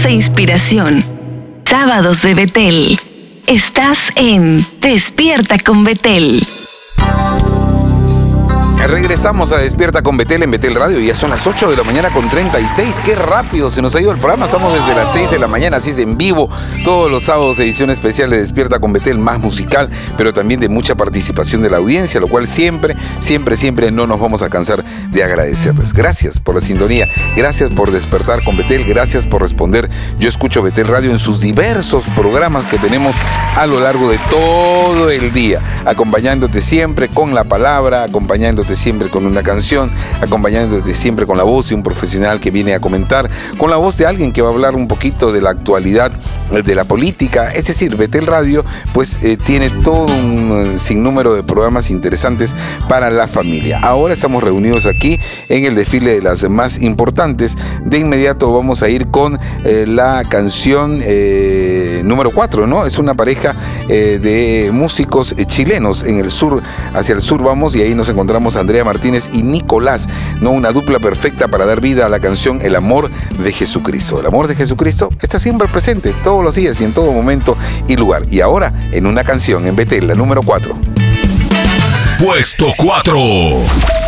e inspiración. Sábados de Betel. Estás en Despierta con Betel. Regresamos a Despierta con Betel en Betel Radio. Ya son las 8 de la mañana con 36. Qué rápido se nos ha ido el programa. Estamos desde las 6 de la mañana, así es, en vivo. Todos los sábados, edición especial de Despierta con Betel, más musical, pero también de mucha participación de la audiencia, lo cual siempre no nos vamos a cansar de agradecerles. Gracias por la sintonía. Gracias por despertar con Betel. Gracias por responder. Yo escucho Betel Radio en sus diversos programas que tenemos a lo largo de todo el día, acompañándote siempre con la palabra, acompañándote siempre con una canción, acompañándote siempre con la voz de un profesional que viene a comentar, con la voz de alguien que va a hablar un poquito de la actualidad de la política. Es decir, Betel Radio pues tiene todo un sinnúmero de programas interesantes para la familia. Ahora estamos reunidos aquí en el desfile de las más importantes. De inmediato vamos a ir con la canción número 4, ¿no? Es una pareja de músicos chilenos en el sur, hacia el sur vamos, y ahí nos encontramos a Andrea Martínez y Nicolás, ¿no? Una dupla perfecta para dar vida a la canción El amor de Jesucristo. El amor de Jesucristo está siempre presente, todos los días y en todo momento y lugar. Y ahora, en una canción en Betel, la número 4. Puesto 4.